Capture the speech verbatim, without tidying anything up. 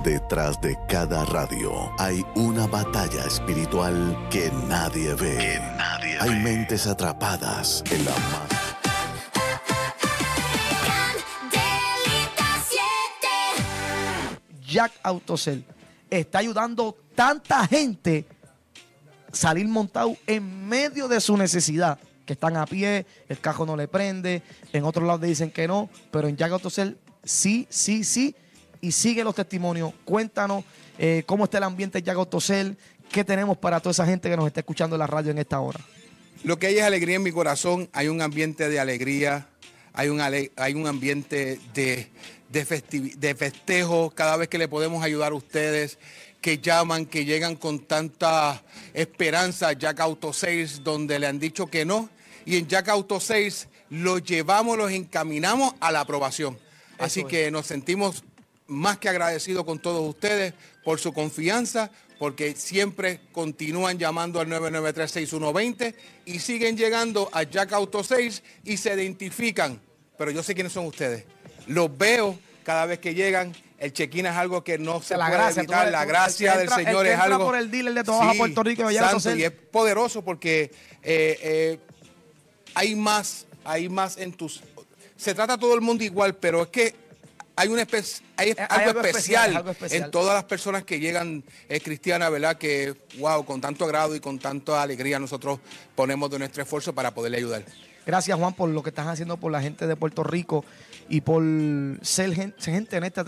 Detrás de cada radio hay una batalla espiritual que nadie ve. Que nadie hay ve. Mentes atrapadas en la más. Jack Autocel está ayudando tanta gente a salir montado en medio de su necesidad, que están a pie, el carro no le prende, en otros lados dicen que no, pero en Jack Autocel sí, sí, sí, y sigue los testimonios. Cuéntanos eh, cómo está el ambiente de Jack Autocel, qué tenemos para toda esa gente que nos está escuchando en la radio en esta hora. Lo que hay es alegría en mi corazón, hay un ambiente de alegría, hay un, ale hay un ambiente de, de, de festejo cada vez que le podemos ayudar a ustedes, que llaman, que llegan con tanta esperanza a Jack Autosales, donde le han dicho que no, y en Jack Autosales los llevamos, los encaminamos a la aprobación. Eso Así es. que nos sentimos más que agradecidos con todos ustedes por su confianza, porque siempre continúan llamando al nueve nueve tres, seis uno dos cero y siguen llegando a Jack Autosales y se identifican. Pero yo sé quiénes son ustedes. Los veo cada vez que llegan. El check-in es algo que no se la puede gracia, evitar. Tú, la tú, gracia el del entra, Señor el es algo... por el dealer de toda sí, Puerto Rico. Santo, y es poderoso porque eh, eh, hay más, hay más en tus... Se trata a todo el mundo igual, pero es que hay, una espe hay, hay algo, algo, especial especial algo especial en todas las personas que llegan eh, cristianas, ¿verdad? Que, wow, con tanto agrado y con tanta alegría nosotros ponemos de nuestro esfuerzo para poderle ayudar. Gracias, Juan, por lo que estás haciendo por la gente de Puerto Rico y por ser gente, gente en esta